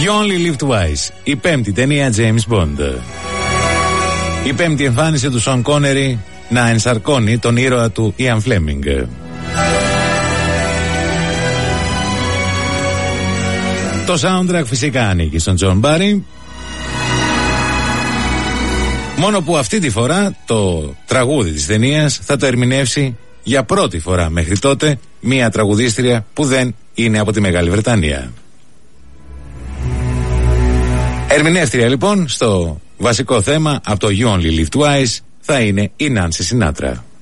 You Only Live Twice, η πέμπτη ταινία James Bond. Η πέμπτη εμφάνιση του Σον Κόνερι να ενσαρκώνει τον ήρωα του Ian Fleming. Το soundtrack φυσικά ανήκει στον John Barry. Μόνο που αυτή τη φορά το τραγούδι της ταινίας θα το ερμηνεύσει για πρώτη φορά μέχρι τότε μία τραγουδίστρια που δεν είναι από τη Μεγάλη Βρετανία. Ερμηνεύτρια λοιπόν στο βασικό θέμα από το You Only Live Twice θα είναι η Nancy Sinatra.